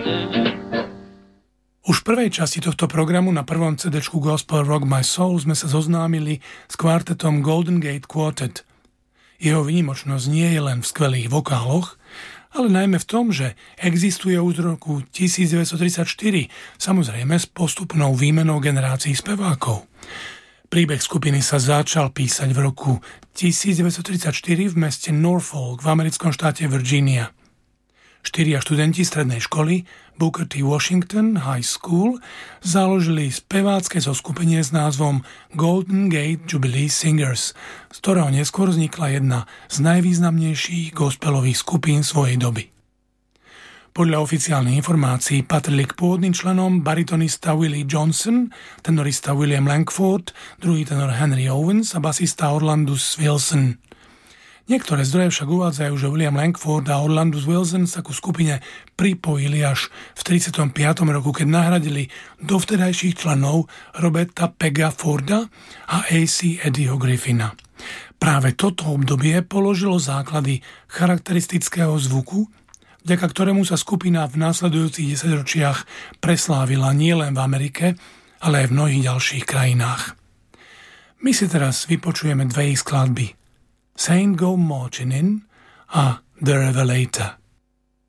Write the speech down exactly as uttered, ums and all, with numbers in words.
Už v prvej časti tohto programu na prvom cé déčku Gospel Rock My Soul sme sa zoznámili s kvartetom Golden Gate Quartet. Jeho výnimočnosť nie je len v skvelých vokáloch, ale najmä v tom, že existuje už z roku devätnásťtridsaťštyri, samozrejme s postupnou výmenou generácií spevákov. Príbeh skupiny sa začal písať v roku devätnásťtridsaťštyri v meste Norfolk v americkom štáte Virginia. Štyria študenti strednej školy Booker T. Washington High School založili spevácké zoskupenie s názvom Golden Gate Jubilee Singers, z ktorého neskôr vznikla jedna z najvýznamnejších gospelových skupín svojej doby. Podľa oficiálnych informácií patrili k pôvodným členom baritonista Willie Johnson, tenorista William Langford, druhý tenor Henry Owens a basista Orlandus Wilson. Niektoré zdroje však uvádzajú, že William Langford a Orlandus Wilson sa ku skupine pripojili až v tridsiatom piatom roku, keď nahradili dovtedajších členov Roberta Pegga Forda a á cé Eddieho Griffina. Práve toto obdobie položilo základy charakteristického zvuku, vďaka ktorému sa skupina v následujúcich desaťročiach preslávila nielen v Amerike, ale aj v mnohých ďalších krajinách. My si teraz vypočujeme dve ich skladby. Saint Go Marching In a The Revelator.